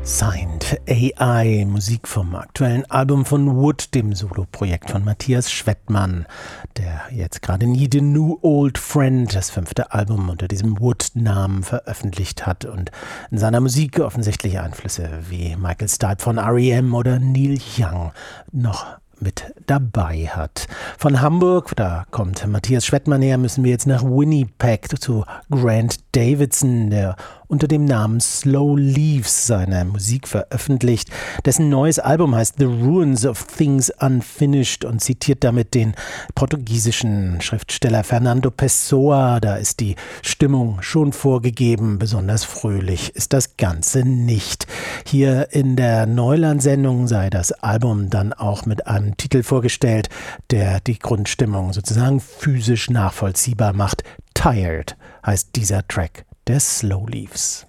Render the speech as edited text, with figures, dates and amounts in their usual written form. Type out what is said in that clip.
Signed AI, Musik vom aktuellen Album von Wood, dem Soloprojekt von Matthias Schwettmann, der jetzt gerade Need a New Old Friend, das 5. Album unter diesem Wood-Namen veröffentlicht hat und in seiner Musik offensichtlich Einflüsse wie Michael Stipe von R.E.M. oder Neil Young noch mit dabei hat. Von Hamburg, da kommt Matthias Schwettmann her, müssen wir jetzt nach Winnipeg zu Grant Davidson, der unter dem Namen Slow Leaves seine Musik veröffentlicht. Dessen neues Album heißt The Ruins of Things Unfinished und zitiert damit den portugiesischen Schriftsteller Fernando Pessoa. Da ist die Stimmung schon vorgegeben, besonders fröhlich ist das Ganze nicht. Hier in der Neuland-Sendung sei das Album dann auch mit einem Titel vorgestellt, der die Grundstimmung sozusagen physisch nachvollziehbar macht. Tired heißt dieser Track der Slow Leaves.